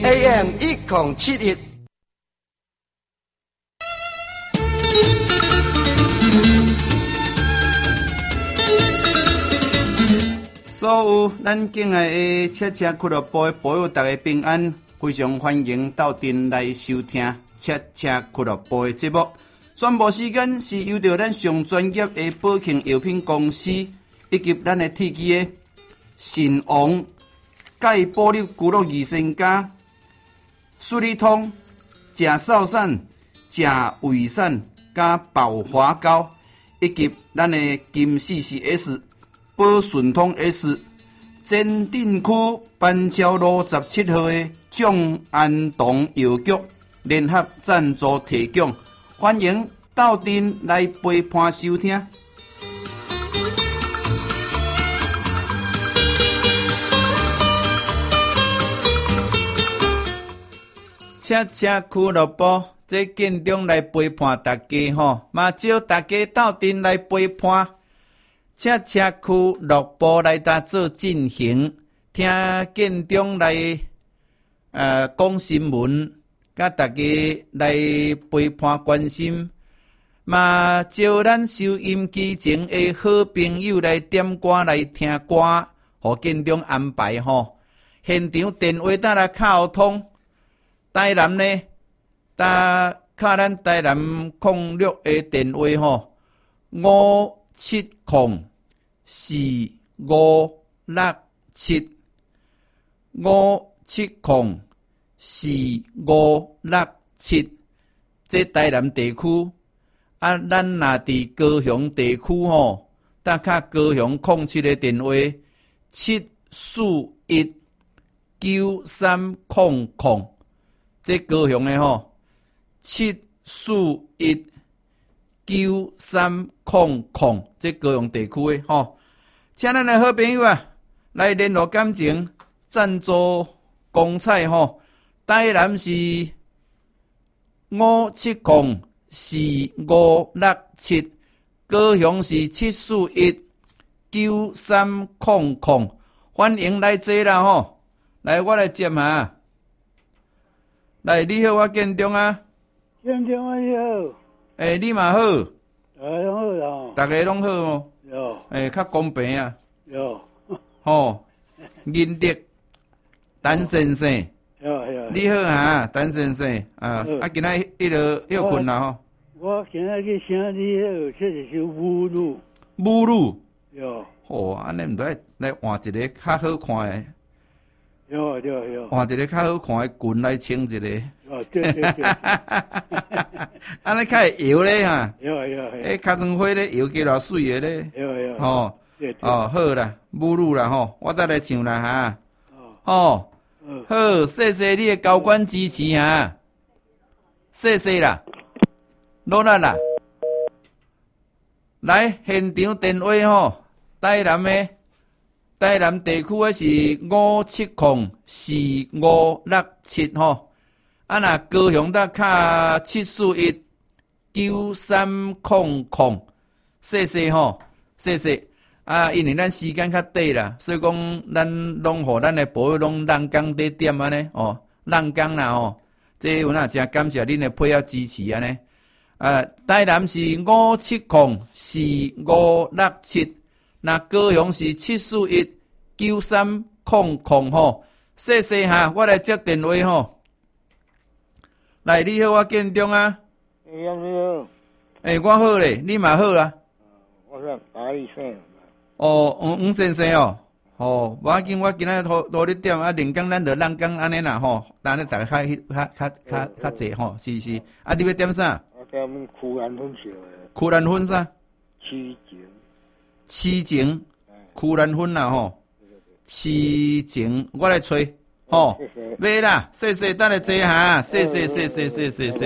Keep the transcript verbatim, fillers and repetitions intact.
A M 一零七一。 所有咱敬爱的车车俱乐部的朋友，大家平安，非常欢迎到店来收听车车俱乐部的节目。宣布时间是由着咱上专业的宝庆药品公司以及咱的铁机的神王钙保粒骨肉益生加、舒利通、钾少散、钾胃散加保华膏，以及咱的金四四 S。宝顺通 S 前镇区板桥路十七号的蒋安东药局联合赞助提供，欢迎到店来陪伴收听。车车俱乐部这建中来陪伴大家吼，嘛招大家到店来陪伴。车车俱乐部来搭做进行，听建中来呃讲新闻，甲大家来陪伴关心，嘛招咱收音机前的好朋友来点歌来听歌，互建中安排吼。现场电话搭来敲通，台南呢，搭敲咱台南空六的电话吼，五七空。四五六七五七空四五六七，这台南地区啊，咱若伫高雄地区吼，搭卡高雄空七的电话七四一九三空空，这高雄的吼七四一九三空空，这高雄地区的吼。请咱的好朋友啊，来联络感情，赞助公菜吼。台南是五七空四五六七，高雄是七四一九三空空，欢迎来坐啦吼！来，我来接下。来，你好，我建中啊。 建中啊，你好。 诶、欸，你嘛好。 大家拢好啦。 大家拢好哦。 有， 诶，较公平啊！ 有， 吼，仁德，陈先生， 有有。 你好啊，陈先生啊，啊，今仔迄落休困啦吼。 我今仔去请你迄个，这是首母乳。 母乳。 有。 吼，安尼毋得来换一个较好看诶。 有有有。 换一个较好看诶裙来穿一个。 哦，对对对。 安尼较会摇咧哈。 有有有。 诶，较装花咧摇几偌水诶咧。 有有。 吼。哦，好啦，母乳啦吼，我再来唱啦哈。 哦。 哦。好，谢谢你的高官支持哈。谢谢啦，落来啦。来现场电话吼，台南的台南地区的是五七空四五六七吼，啊那高雄搭卡七四一九三空空，谢谢吼，谢谢。啊，因为咱时间较短啦，所以讲咱拢互咱的朋友拢人工在点安尼哦，人工啦吼，这有哪真感谢恁的配合支持安尼。啊，台南是五七空四五六七，那高雄是七四一九三空空吼，谢谢哈，我来接电话吼。来，你好，我建中啊。 哎呀，你好。 诶，我好咧，你嘛好啦。 我是白医生。 哦，黄黄先生哦，哦，无要紧，我今仔多多你点啊，连工咱就人工安尼啦吼，等下大家较较较较较济吼，是是。啊，你要点啥？ 我点苦兰粉烧的。 苦兰粉啥？ 七情。 七情，苦兰粉啦吼。七情，我来吹吼。买啦，谢谢，等下坐下，谢谢谢谢谢谢谢。